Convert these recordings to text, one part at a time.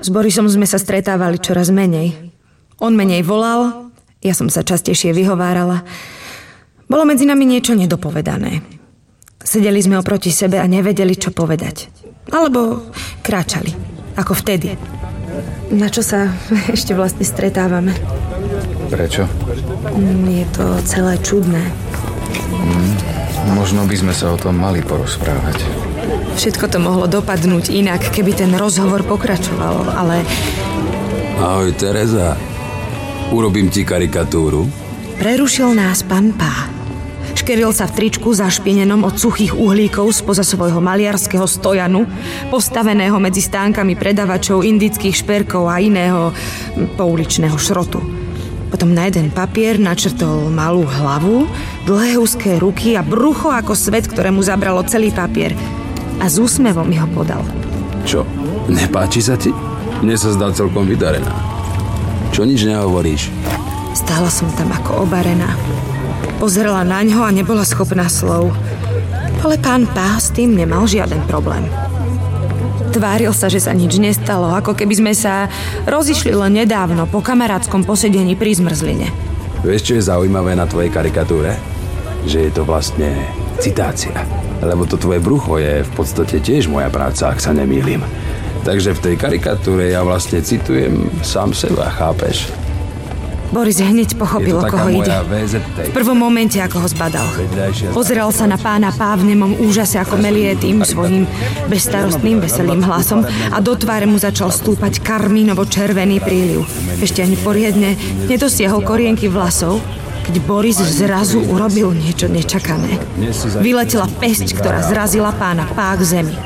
S Borisom sme sa stretávali čoraz menej. On menej volal, ja som sa častejšie vyhovárala. Bolo medzi nami niečo nedopovedané. Sedeli sme oproti sebe a nevedeli, čo povedať. Alebo kráčali, ako vtedy. Na čo sa ešte vlastne stretávame? Prečo? Je to celé čudné. Možno by sme sa o tom mali porozprávať. Všetko to mohlo dopadnúť inak, keby ten rozhovor pokračoval, ale... Ahoj, Tereza. Urobím ti karikatúru? Prerušil nás pán Pá. Škeril sa v tričku zašpienenom od suchých uhlíkov spoza svojho maliarského stojanu, postaveného medzi stánkami predavačov indických šperkov a iného pouličného šrotu. Potom na jeden papier načrtol malú hlavu, dlhé úzké ruky a brucho ako svet, ktorému zabralo celý papier. A s úsmevom mi ho podal. Čo? Nepáči sa ti? Mne sa zdá celkom vydarená. Čo nič nehovoríš? Stála som tam ako obarená. Pozerala na ňo a nebola schopná slov. Ale pán Pá s tým nemal žiaden problém. Tváril sa, že sa nič nestalo, ako keby sme sa rozišli len nedávno po kamarátskom posedení pri zmrzline. Vieš, čo je zaujímavé na tvojej karikatúre? Že je to vlastne citácia. Lebo to tvoje brucho je v podstate tiež moja práca, ak sa nemýlim. Takže v tej karikatúre ja vlastne citujem sám seba, chápeš? Boris hneď pochopil, o koho ide. V prvom momente, ako ho zbadal. Pozeral sa na pána Pá v nemom úžase, ako melie tým svojím bezstarostným, veselým hlasom a do tváre mu začal stúpať karmínovo-červený príliv. Ešte ani poriadne nedosiahol korienky vlasov, keď Boris zrazu urobil niečo nečakané. Vyletela pesť, ktorá zrazila pána Pá k zemi.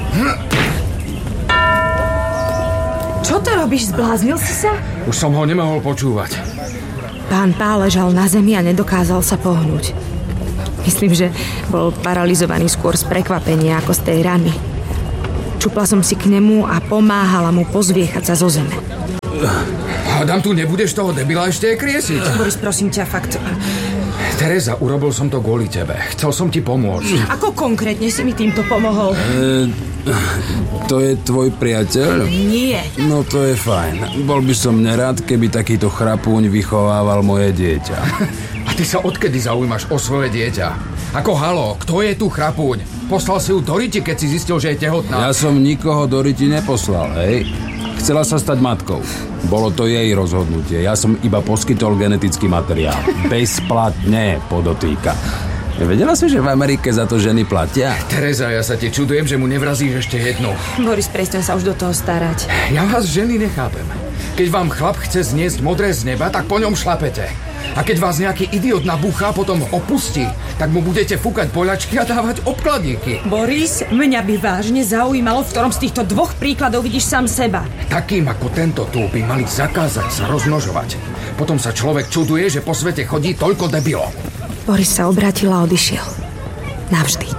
Čo to robíš? Zbláznil si sa? Už som ho nemohol počúvať. Pán Pá ležal na zemi a nedokázal sa pohnúť. Myslím, že bol paralizovaný skôr z prekvapenia ako z tej rany. Čupla som si k nemu a pomáhala mu pozviechať sa zo zeme. Hádam, tu nebudeš toho debila ešte kriesiť. Boris, prosím ťa, fakt... Tereza, urobil som to kvôli tebe. Chcel som ti pomôcť. Ako konkrétne si mi týmto pomohol? To je tvoj priateľ? Nie. No to je fajn. Bol by som nerád, keby takýto chrapúň vychovával moje dieťa. A ty sa odkedy zaujímaš o svoje dieťa? Ako halo, kto je tu chrapúň? Poslal si ju do riti, keď si zistil, že je tehotná? Ja som nikoho do riti neposlal, hej. Chcela sa stať matkou. Bolo to jej rozhodnutie. Ja som iba poskytol genetický materiál. Bezplatne, podotýka. Vedela si, že v Amerike za to ženy platia? Tereza, ja sa ti čudujem, že mu nevrazíš ešte jednu. Boris, prestaň sa už do toho starať. Ja vás ženy nechápem. Keď vám chlap chce zniesť modré z neba, tak po ňom šlapete. A keď vás nejaký idiot nabúcha, potom opustí, tak mu budete fúkať poľačky a dávať obkladníky. Boris, mňa by vážne zaujímalo, v ktorom z týchto dvoch príkladov vidíš sám seba. Takým ako tento tu by mali zakázať sa rozmnožovať. Potom sa človek čuduje, že po svete chodí toľko debilov. Boris sa obrátil a odišiel. Navždy.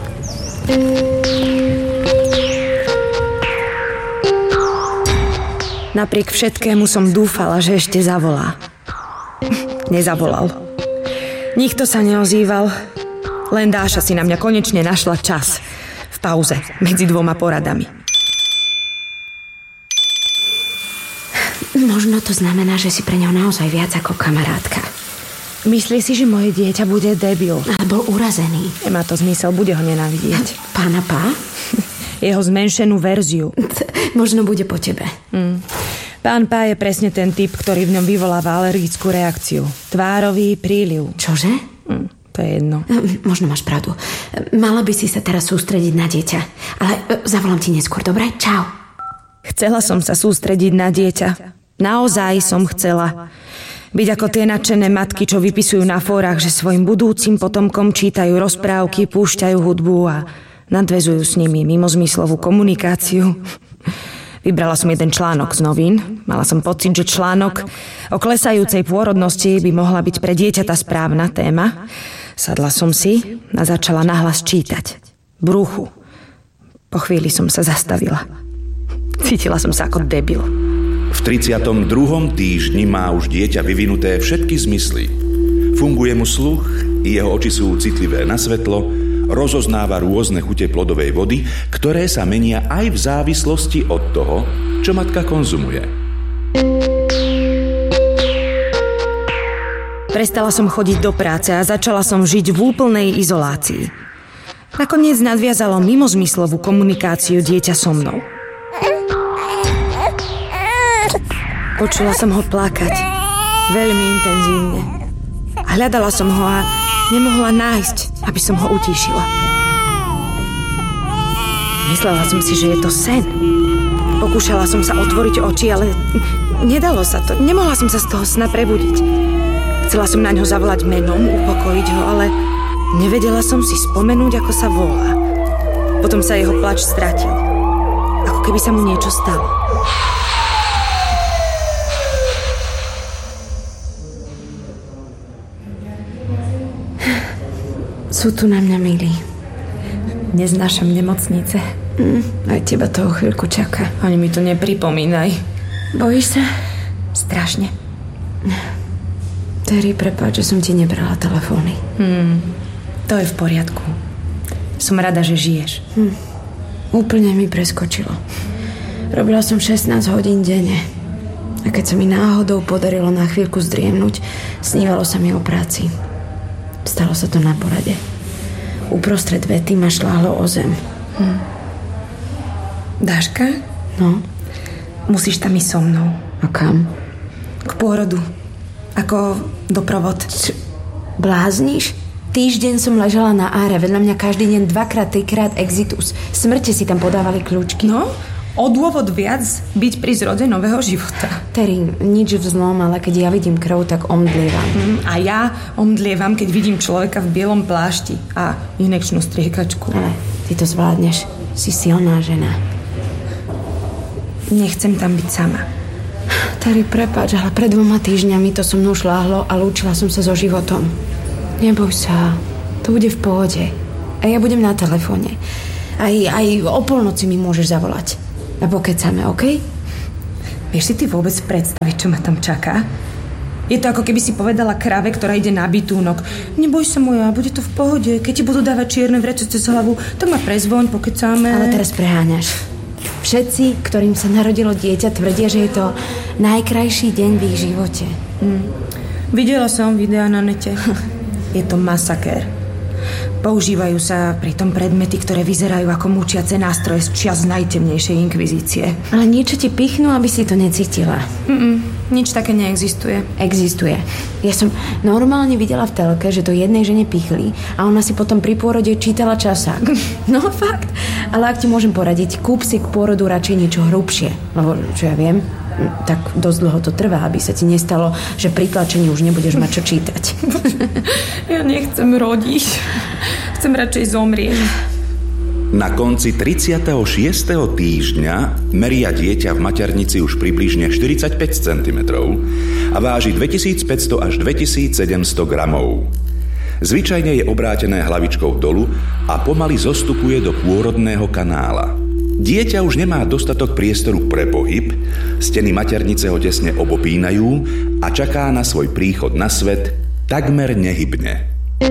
Napriek všetkému som dúfala, že ešte zavolá. Nezavolal. Nikto sa neozýval. Len Dáša si na mňa konečne našla čas. V pauze, medzi dvoma poradami. Možno to znamená, že si pre ňou naozaj viac ako kamarátka. Myslí si, že moje dieťa bude debil. Ale bol urazený. Nemá to zmysel, bude ho nenávidieť. Pána Pá? Jeho zmenšenú verziu. Možno bude po tebe. Pán Pá je presne ten typ, ktorý v ňom vyvoláva alergickú reakciu. Tvárový príliv. Čože? To je jedno. Možno máš pravdu. Mala by si sa teraz sústrediť na dieťa. Ale zavolám ti neskôr, dobre? Čau. Chcela som sa sústrediť na dieťa. Naozaj som chcela. Byť ako tie nadšené matky, čo vypisujú na fórach, že svojim budúcim potomkom čítajú rozprávky, púšťajú hudbu a nadväzujú s nimi mimozmyslovú komunikáciu. Vybrala som jeden článok z novín. Mala som pocit, že článok o klesajúcej pôrodnosti by mohla byť pre dieťa tá správna téma. Sadla som si a začala nahlas čítať. Bruchu. Po chvíli som sa zastavila. Cítila som sa ako debil. V 32. týždni má už dieťa vyvinuté všetky zmysly. Funguje mu sluch, jeho oči sú citlivé na svetlo, rozoznáva rôzne chute plodovej vody, ktoré sa menia aj v závislosti od toho, čo matka konzumuje. Prestala som chodiť do práce a začala som žiť v úplnej izolácii. Nakoniec nadviazalo mimozmyslovú komunikáciu dieťa so mnou. Počula som ho plakať. Veľmi intenzívne. Hľadala som ho a nemohla nájsť, aby som ho utíšila. Myslela som si, že je to sen. Pokúšala som sa otvoriť oči, ale nedalo sa to. Nemohla som sa z toho sna prebudiť. Chcela som na ňo zavolať menom, upokojiť ho, ale nevedela som si spomenúť, ako sa volá. Potom sa jeho plač stratil. Ako keby sa mu niečo stalo. Sú tu na mňa milí. Neznášam nemocnice. Aj teba to o chvíľku čaká. Ani mi to nepripomínaj. Bojíš sa? Strašne. Terry, prepáč, že som ti nebrala telefóny. To je v poriadku. Som rada, že žiješ. Úplne mi preskočilo. Robila som 16 hodín denne. A keď sa mi náhodou podarilo na chvíľku zdriemnúť, snívalo sa mi o práci. Stalo sa to na porade. Uprostred vety ma šláhlo o zem. Dáška? No? Musíš tam ísť so mnou. A kam? K pôrodu. Ako doprovod. Blázniš? Týždeň som ležala na áre. Vedľa mňa každý deň 2-krát, 3-krát exitus. Smrte si tam podávali kľúčky. No? O dôvod viac byť pri zrode nového života. Terry, nič vzlom, ale keď ja vidím krv, tak omdlievam. A ja omdlievam, keď vidím človeka v bielom plášti a injekčnú striekačku. Ale ty to zvládneš. Si silná žena. Nechcem tam byť sama. Terry, prepáč, ale pred 2 týždňami to so mnou šláhlo a lúčila som sa so životom. Neboj sa, to bude v pohode. A ja budem na telefóne. Aj o polnoci mi môžeš zavolať. A pokecáme, okej? Vieš si ty vôbec predstaviť, čo ma tam čaká? Je to ako keby si povedala kráve, ktorá ide na bitúnok. Neboj sa moja, bude to v pohode. Keď ti budú dávať čierne vrece cez hlavu, tak ma prezvoň, pokecáme. Ale teraz preháňaš. Všetci, ktorým sa narodilo dieťa, tvrdia, že je to najkrajší deň v ich živote. Videla som videá na nete. Je to masakér. Používajú sa pritom predmety, ktoré vyzerajú ako mučiace nástroje z čias najtemnejšej inkvizície. Ale niečo ti pichnú, aby si to necítila. Nič také neexistuje. Existuje. Ja som normálne videla v telke, že to jednej žene pichli a ona si potom pri pôrode čítala časák. No fakt. Ale ak ti môžem poradiť, kúp si k pôrodu radšej niečo hrubšie. Lebo, čo ja viem, tak dosť dlho to trvá, aby sa ti nestalo, že pri tlačení už nebudeš mať čo čítať. Ja nechcem rodiť. Chcem radšej zomrieť. Na konci 36. týždňa meria dieťa v maternici už približne 45 cm a váži 2500 až 2700 gramov. Zvyčajne je obrátené hlavičkou dolu a pomaly zostupuje do pôrodného kanála. Dieťa už nemá dostatok priestoru pre pohyb, steny maternice ho tesne obopínajú a čaká na svoj príchod na svet takmer nehybne.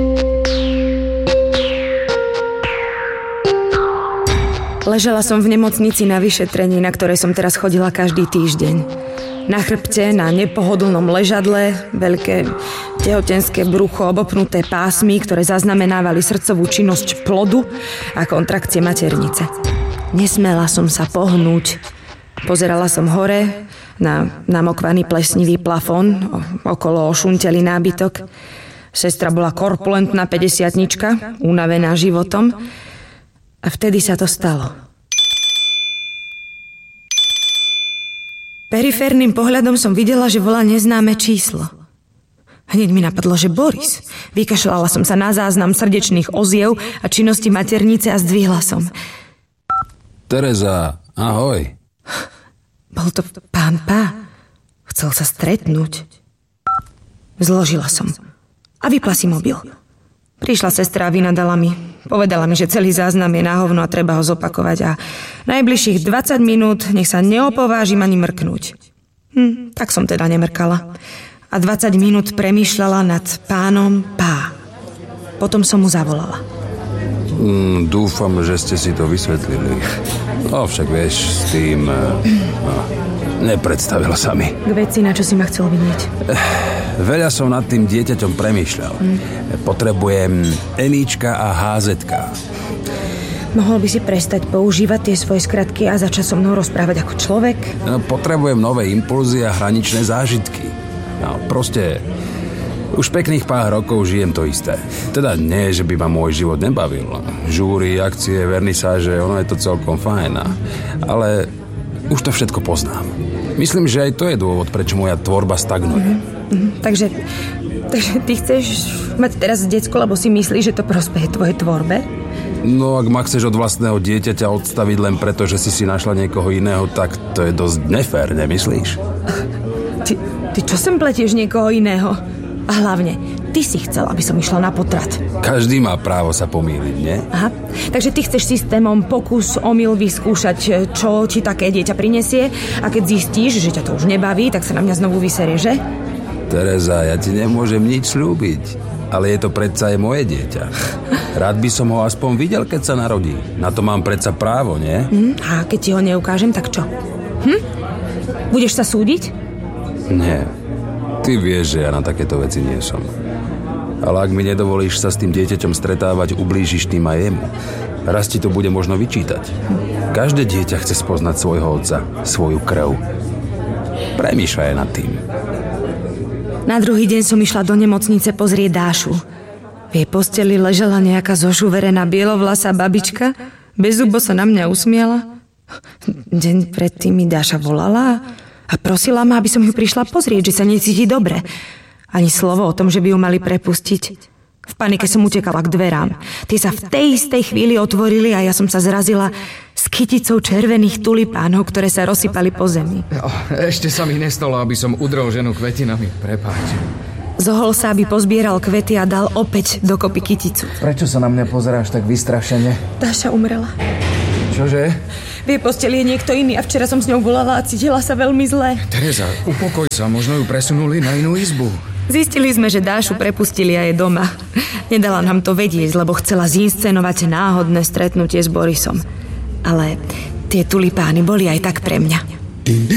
Ležela som v nemocnici na vyšetrení, na ktoré som teraz chodila každý týždeň. Na chrbte, na nepohodlnom ležadle, veľké tehotenské brucho, obopnuté pásmy, ktoré zaznamenávali srdcovú činnosť plodu a kontrakcie maternice. Nesmela som sa pohnúť. Pozerala som hore na namokvaný plesnivý plafón, okolo ošuntelý nábytok. Sestra bola korpulentná 50-tnička, unavená životom. A vtedy sa to stalo. Periférnym pohľadom som videla, že volá neznáme číslo. Hneď mi napadlo, že Boris. Vykašľala som sa na záznam srdečných oziev a činnosti maternice a zdvihla som. Tereza, ahoj. Bol to pán Pá. Chcel sa stretnúť. Zložila som. A vypla si mobil. Prišla sestra a vynadala mi. Povedala mi, že celý záznam je na hovno a treba ho zopakovať a najbližších 20 minút nech sa neopovážim ani mrknúť. Tak som teda nemrkala. A 20 minút premýšľala nad pánom Pá. Potom som mu zavolala. Dúfam, že ste si to vysvetlili. No, však vieš, s tým... nepredstavilo sa mi. K veci, na čo si ma chcel vidieť? Veľa som nad tým dieťaťom premýšľal. Potrebujem Eníčka a házetka. Mohol by si prestať používať tie svoje skratky a začať so mnou rozprávať ako človek? No, potrebujem nové impulzy a hraničné zážitky. No, proste... Už pekných pár rokov žijem to isté. Teda nie, že by ma môj život nebavil. Žúry, akcie, vernisáže, ono je to celkom fajn. Ale už to všetko poznám. Myslím, že aj to je dôvod, prečo moja tvorba stagnuje. Takže ty chceš mať teraz decko, lebo si myslíš, že to prospeje tvojej tvorbe? No, ak ma chceš od vlastného dieťaťa odstaviť len preto, že si našla niekoho iného, tak to je dosť nefér, nemyslíš? Ty čo sem pletieš niekoho iného? A hlavne, ty si chcel, aby som išla na potrat. Každý má právo sa pomýliť, nie? Aha, takže ty chceš systémom pokus, omyl vyskúšať, čo ti také dieťa prinesie, a keď zistíš, že ťa to už nebaví, tak sa na mňa znovu vyserie, že? Tereza, ja ti nemôžem nič slúbiť, ale je to predsa aj moje dieťa. Rád by som ho aspoň videl, keď sa narodí. Na to mám predsa právo, nie? A keď ti ho neukážem, tak čo? Budeš sa súdiť? Nie. Ty vieš, že ja na takéto veci nie som. Ale ak mi nedovolíš sa s tým dieťaťom stretávať, ublížiš tým aj jemu. Raz ti to bude možno vyčítať. Každé dieťa chce spoznať svojho otca, svoju krv. Premýšľaj nad tým. Na druhý deň som išla do nemocnice pozrieť Dášu. V jej posteli ležala nejaká zošuverená bielovlasá babička, bez zubo sa na mňa usmiala. Deň predtým mi Dáša volala a prosila ma, aby som ju prišla pozrieť, že sa necíti dobre. Ani slovo o tom, že by ju mali prepustiť. V panike som utekala k dverám. Tie sa v tej istej chvíli otvorili a ja som sa zrazila s kyticou červených tulipánov, ktoré sa rozsypali po zemi. Ešte sa mi nestalo, aby som udrel ženu kvetinami. Prepáč. Zohol sa, aby pozbieral kvety a dal opäť dokopy kyticu. Prečo sa na mňa pozeráš tak vystrašene? Dáša umrela. Čože? V jej posteli je niekto iný a včera som s ňou volala a cítila sa veľmi zle. Tereza, upokoj sa, možno ju presunuli na inú izbu. Zistili sme, že Dášu prepustili a je doma. Nedala nám to vedieť, lebo chcela zinscenovať náhodné stretnutie s Borisom. Ale tie tulipány boli aj tak pre mňa.